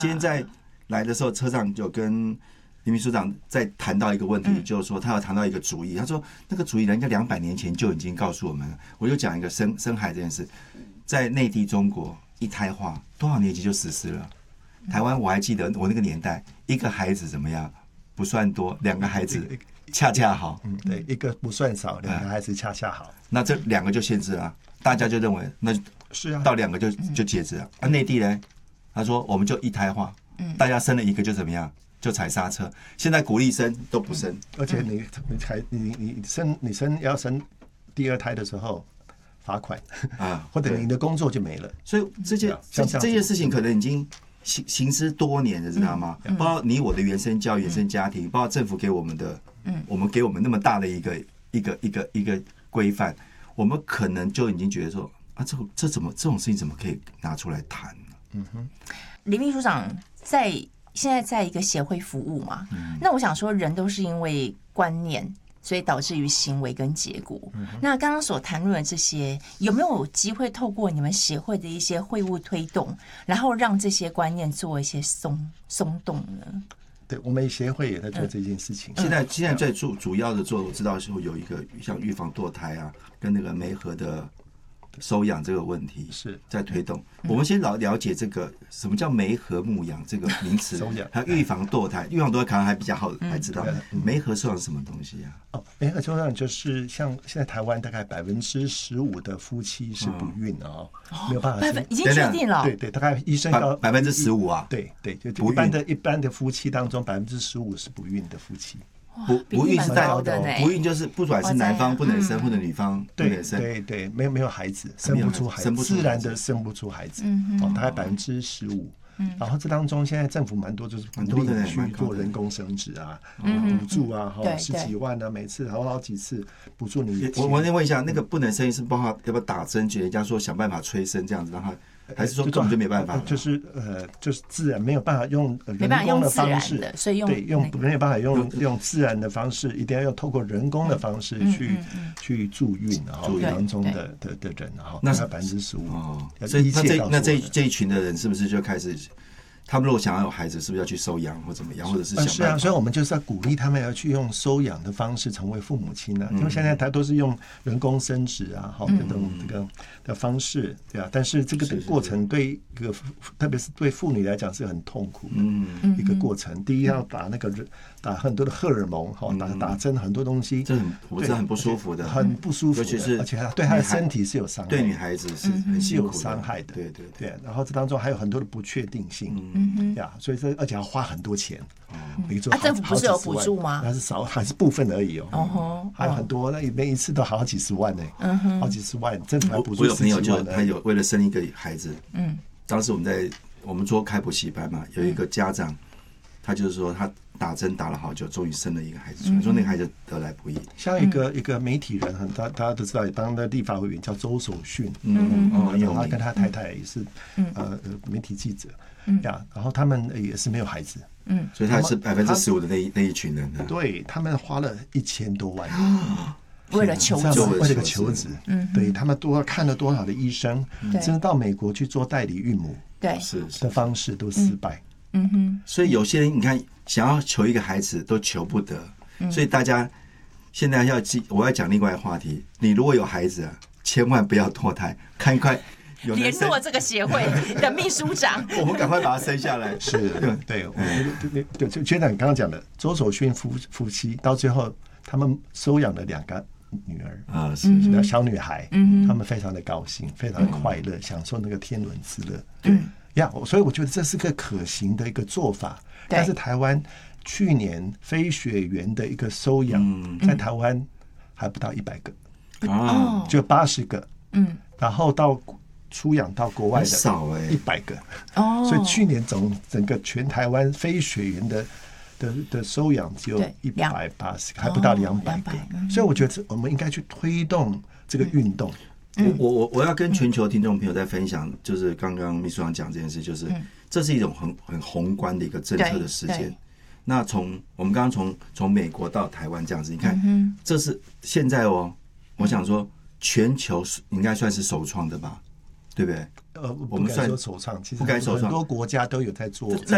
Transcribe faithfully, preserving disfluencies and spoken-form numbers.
今天在来的时候，车上就跟林秘书长在谈到一个问题，嗯、就是说他要谈到一个主意。他说那个主意人家两百年前就已经告诉我们了。我就讲一个生生孩这件事，在内地中国一胎化多少年级就实施了。台湾我还记得我那个年代，一个孩子怎么样不算多，两个孩子恰恰好。 嗯，对，一个不算少，两个孩子恰恰好。嗯、 那这两个就限制了，大家就认为那是啊， 到两个就就截止了。啊，内地呢？他说我们就一胎化，大家生了一个就怎么样，就踩刹车。现在鼓励生都不生， 而且你你才你你生你生要生第二胎的时候罚款啊，或者你的工作就没了。 所以这件这这件事情可能已经行行之多年了，知道吗？包括你我的原生教育、原生家庭，包括政府给我们的，我们给我们那么大的一个一个一个一个规范，我们可能就已经觉得说啊，这这怎么这种事情怎么可以拿出来谈？ 嗯哼，林秘书长在现在在一个协会服务嘛，嗯、那我想说，人都是因为观念，所以导致于行为跟结果。嗯、那刚刚所谈论的这些，有没有机会透过你们协会的一些会务推动，然后让这些观念做一些松松动呢？ 对，我们协会也在做这件事情。 嗯、现在现在在主主要的做，我知道是有一个像预防堕胎啊，跟那个媒合的收养这个问题是在推动。我们先了了解这个什么叫媒合牧养这个名词，还有预防堕胎。预防堕胎可能还比较好来知道，媒合收养是什么东西啊？ 哦，媒合收养就是像现在台湾大概百分之十五的夫妻是不孕的哦，没有办法生， 已经确定了。 对对，大概医生要百分之十五啊。 对对，就一般的一般的夫妻当中，百分之十五是不孕的夫妻。 不不孕是代表的，不孕就是不管是男方不能生，或者女方不能生， 对对，没有没有孩子，生不出孩子，自然的生不出孩子，哦，大概百分之十五。然后这当中，现在政府蛮多就是鼓励你去做人工生殖啊，补助啊，哈，十几万啊，每次然后好几次补助你。 我我先问一下，那个不能生是包括要不要打针？人家说想办法催生这样子让他。还是说根本就没办法， 就是呃，就是自然没有办法用人工的方式， 所以用对用没有办法用用自然的方式，一定要用透过人工的方式去去助孕，然后当中的的的人，然后那是百分之十五。 所以那这那这这一群的人是不是就开始？他们如果想要有孩子，是不是要去收养或怎么样，或者是想办法？ 是啊，所以我们就是要鼓励他们要去用收养的方式成为父母亲啊。因为现在他都是用人工生殖啊，好这种这个的方式，对啊。但是这个过程对一个特别是对妇女来讲是很痛苦的一个过程。第一要打那个打很多的荷尔蒙，哈，打打针很多东西， 这很我知道很不舒服的， 很不舒服， 尤其是而且对她的身体是有伤害， 对女孩子是很是有伤害的，对对对。然后这当中还有很多的不确定性。嗯呀，所以这而且要花很多钱，比如说政府不是有补助吗？ 那是少，还是部分而已哦。哦，还有很多，那每一次都好几十万呢，嗯哼，好几十万，政府还补助十几万。 我有朋友就他有为了生一个孩子，嗯，当时我们在我们做开补习班嘛，有一个家长，他就是说他打针打了好久，终于生了一个孩子出来，说那个孩子得来不易。 像一个一个媒体人，很大大家都知道，当的立法委员叫周守训，嗯嗯，他跟他太太也是呃媒体记者。嗯呀，然后他们也是没有孩子， 嗯，所以他是百分之十五的那一那一群人呢。 对他们花了一千多万， 为了求子， 为了求子，嗯，对他们多看了多少的医生，甚至到美国去做代理孕母， 对， 是的方式都失败。 嗯哼， 所以有些人你看想要求一个孩子都求不得，所以大家现在要记，我要讲另外一个话题，你如果有孩子啊，千万不要堕胎，看快。 联络这个协会的秘书长， 我们赶快把他生下来。 是，对，对，对，就学长刚刚讲的，周守训夫夫妻到最后，他们收养了两个女儿啊，是小女孩，嗯，他们非常的高兴，非常的快乐，享受那个天伦之乐。对呀，所以我觉得这是个可行的一个做法。但是台湾去年非血缘的一个收养，在台湾还不到一百个啊，就八十个，嗯，然后到。出养到国外的少哎， 一百个哦，所以去年总整个全台湾非血缘的的的收养只有一百八十个，还不到两百个，所以我觉得我们应该去推动这个运动。 我我我我要跟全球听众朋友在分享，就是刚刚秘书长讲这件事，就是这是一种很很宏观的一个政策的实践。那从我们刚刚从从美国到台湾这样子，你看，这是现在哦，我想说全球应该算是首创的吧。对不对？ 呃，我们说首创，其实很多国家都有在做。